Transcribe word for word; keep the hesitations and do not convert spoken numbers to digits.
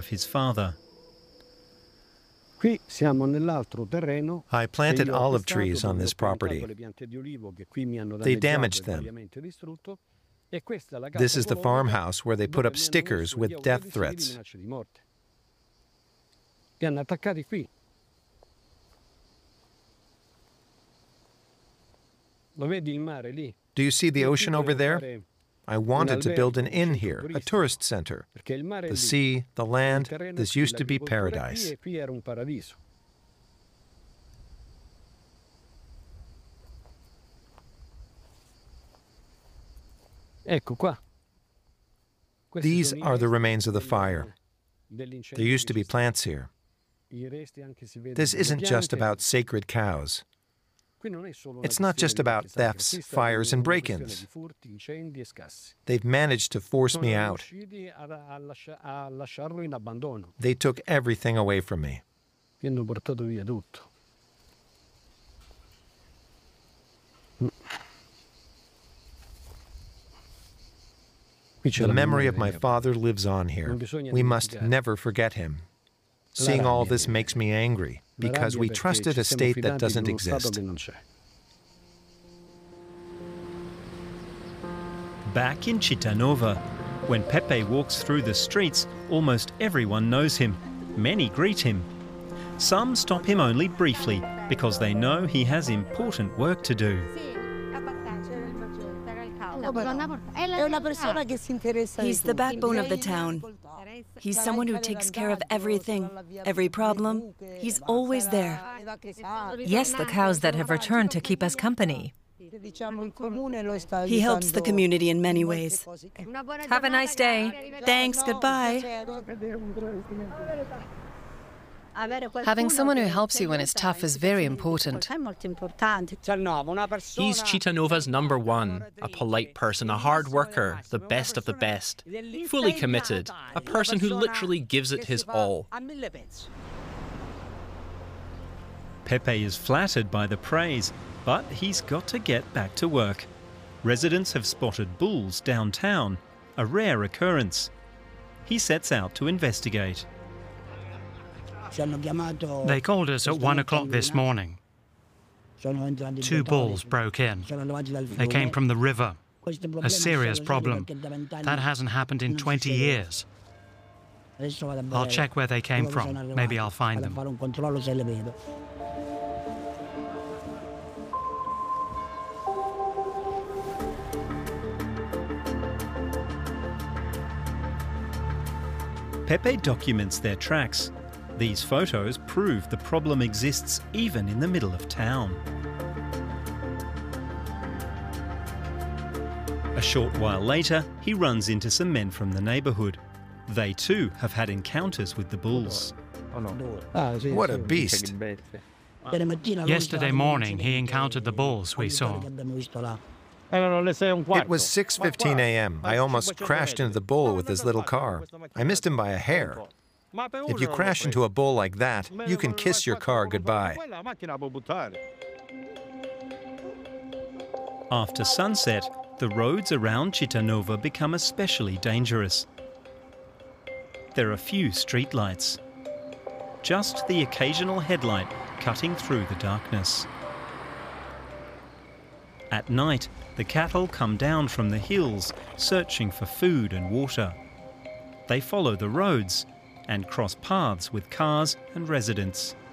of his father. I planted olive trees on this property. They damaged them. This is the farmhouse where they put up stickers with death threats. Do you see the ocean over there? I wanted to build an inn here, a tourist center. The sea, the land, this used to be paradise. These are the remains of the fire. There used to be plants here. This isn't just about sacred cows. It's not just about thefts, fires, and break-ins. They've managed to force me out. They took everything away from me. The memory of my father lives on here. We must never forget him. Seeing all this makes me angry, because we trusted a state that doesn't exist. Back in Cittanova, when Pepe walks through the streets, almost everyone knows him. Many greet him. Some stop him only briefly, because they know he has important work to do. He's the backbone of the town. He's someone who takes care of everything, every problem. He's always there. Yes, the cows that have returned to keep us company. He helps the community in many ways. Have a nice day. Thanks, goodbye. Having someone who helps you when it's tough is very important. He's Cittanova's number one, a polite person, a hard worker, the best of the best, fully committed, a person who literally gives it his all. Pepe is flattered by the praise, but he's got to get back to work. Residents have spotted bulls downtown, a rare occurrence. He sets out to investigate. They called us at one o'clock this morning. Two bulls broke in. They came from the river. A serious problem. That hasn't happened in twenty years. I'll check where they came from. Maybe I'll find them. Pepe documents their tracks. These photos prove the problem exists even in the middle of town. A short while later, he runs into some men from the neighborhood. They too have had encounters with the bulls. What a beast. Yesterday morning, he encountered the bulls we saw. It was six fifteen a m I almost crashed into the bull with his little car. I missed him by a hair. If you crash into a bull like that, you can kiss your car goodbye. After sunset, the roads around Cittanova become especially dangerous. There are few streetlights, just the occasional headlight cutting through the darkness. At night, the cattle come down from the hills, searching for food and water. They follow the roads and cross paths with cars and residents.